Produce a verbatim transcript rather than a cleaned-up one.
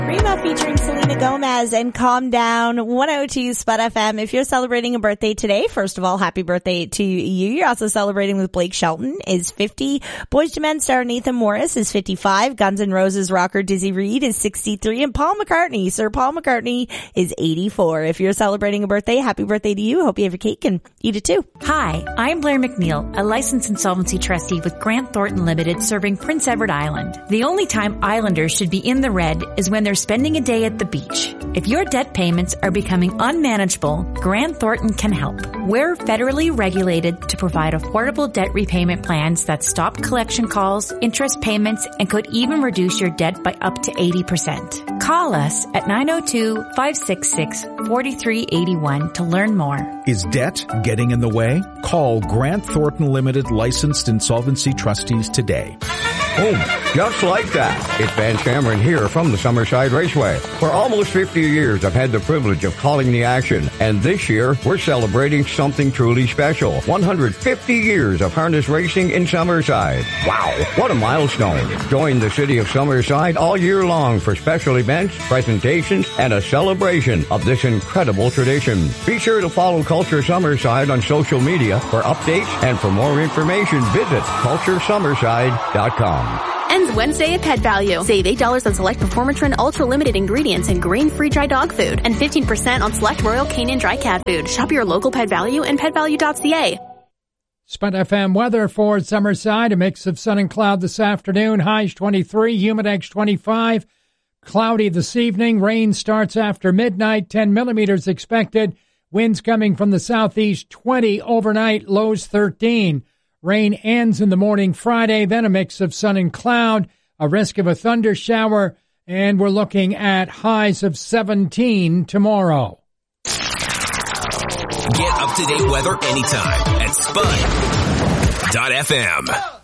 Remo featuring Selena Gomez and Calm Down, one oh two Spud F M. If you're celebrating a birthday today, first of all, happy birthday to you. You're also celebrating with Blake Shelton is fifty. Boys to Men star Nathan Morris is fifty-five. Guns N' Roses rocker Dizzy Reed is sixty-three. And Paul McCartney, Sir Paul McCartney is eighty-four. If you're celebrating a birthday, happy birthday to you. Hope you have your cake and eat it too. Hi, I'm Blair McNeil, a licensed insolvency trustee with Grant Thornton Limited serving Prince Edward Island. The only time Islanders should be in the red is when they're spending a day at the beach. If your debt payments are becoming unmanageable, Grant Thornton can help. We're federally regulated to provide affordable debt repayment plans that stop collection calls, interest payments, and could even reduce your debt by up to eighty percent. Call us at nine oh two, five six six, four three eight one to learn more. Is debt getting in the way? Call Grant Thornton Limited licensed insolvency trustees today. Boom, just like that. It's Vance Cameron here from the Summerside Raceway. For almost fifty years, I've had the privilege of calling the action. And this year, we're celebrating something truly special. one hundred fifty years of harness racing in Summerside. Wow, what a milestone. Join the city of Summerside all year long for special events, presentations, and a celebration of this incredible tradition. Be sure to follow Culture Summerside on social media for updates, and for more information, visit culture summerside dot com. Ends Wednesday at Pet Value. Save eight dollars on select Performatrin Ultra Limited ingredients and grain-free dry dog food, and fifteen percent on select Royal Canin dry cat food. Shop your local Pet Value and pet value dot c a. Spud F M weather for Summerside. A mix of sun and cloud this afternoon. Highs twenty-three, Humidex twenty-five. Cloudy this evening. Rain starts after midnight. ten millimeters expected. Winds coming from the southeast, twenty overnight. Lows thirteen. Rain ends in the morning Friday, then a mix of sun and cloud, a risk of a thunder shower, and we're looking at highs of seventeen tomorrow. Get up-to-date weather anytime at spud dot f m.